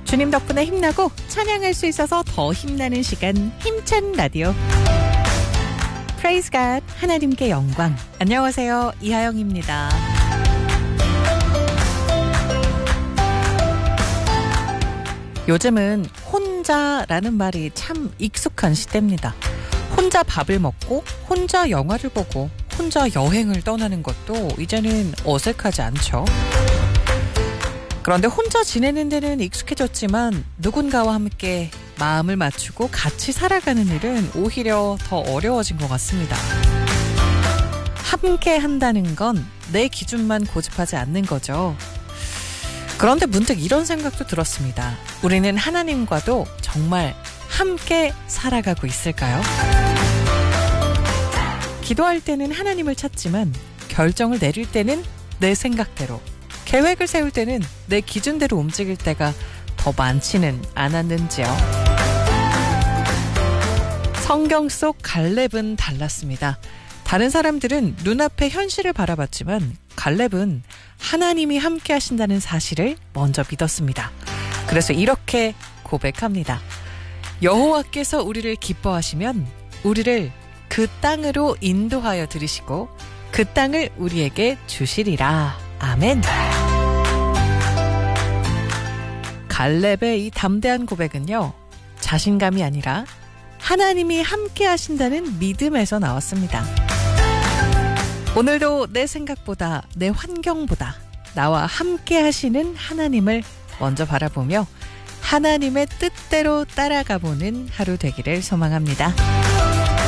주님 덕분에 힘나고 찬양할 수 있어서 더 힘나는 시간, 힘찬 라디오. Praise God, 하나님께 영광. 안녕하세요, 이하영입니다. 요즘은 혼자라는 말이 참 익숙한 시대입니다. 혼자 밥을 먹고 혼자 영화를 보고 혼자 여행을 떠나는 것도 이제는 어색하지 않죠. 그런데 혼자 지내는 데는 익숙해졌지만 누군가와 함께 마음을 맞추고 같이 살아가는 일은 오히려 더 어려워진 것 같습니다. 함께 한다는 건 내 기준만 고집하지 않는 거죠. 그런데 문득 이런 생각도 들었습니다. 우리는 하나님과도 정말 함께 살아가고 있을까요? 기도할 때는 하나님을 찾지만 결정을 내릴 때는 내 생각대로, 계획을 세울 때는 내 기준대로 움직일 때가 더 많지는 않았는지요. 성경 속 갈렙은 달랐습니다. 다른 사람들은 눈앞의 현실을 바라봤지만 갈렙은 하나님이 함께 하신다는 사실을 먼저 믿었습니다. 그래서 이렇게 고백합니다. 여호와께서 우리를 기뻐하시면 우리를 그 땅으로 인도하여 들이시고 그 땅을 우리에게 주시리라. 아멘. 갈렙의 이 담대한 고백은요, 자신감이 아니라 하나님이 함께 하신다는 믿음에서 나왔습니다. 오늘도 내 생각보다, 내 환경보다 나와 함께 하시는 하나님을 먼저 바라보며 하나님의 뜻대로 따라가보는 하루 되기를 소망합니다.